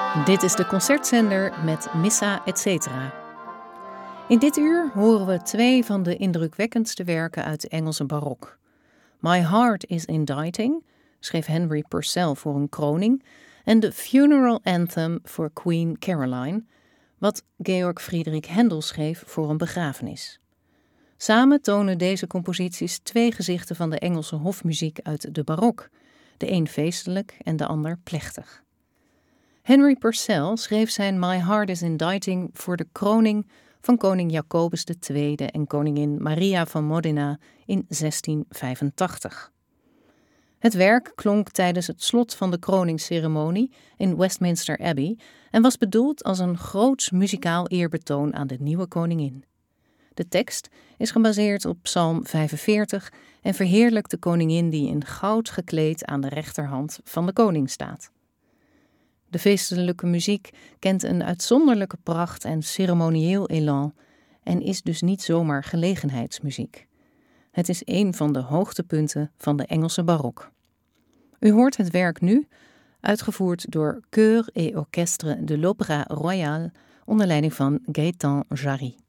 Dit is de concertzender met Missa etc. In dit uur horen we twee van de indrukwekkendste werken uit de Engelse barok. My Heart is Inditing schreef Henry Purcell voor een kroning en de Funeral Anthem voor Queen Caroline, wat Georg Friedrich Händel schreef voor een begrafenis. Samen tonen deze composities twee gezichten van de Engelse hofmuziek uit de barok, de een feestelijk en de ander plechtig. Henry Purcell schreef zijn My Heart is Inditing voor de kroning van koning Jacobus II en koningin Maria van Modena in 1685. Het werk klonk tijdens het slot van de kroningsceremonie in Westminster Abbey en was bedoeld als een groots muzikaal eerbetoon aan de nieuwe koningin. De tekst is gebaseerd op Psalm 45 en verheerlijkt de koningin die in goud gekleed aan de rechterhand van de koning staat. De feestelijke muziek kent een uitzonderlijke pracht en ceremonieel elan en is dus niet zomaar gelegenheidsmuziek. Het is een van de hoogtepunten van de Engelse barok. U hoort het werk nu, uitgevoerd door Chœur et Orchestre de l'Opéra Royal onder leiding van Gaëtan Jarry.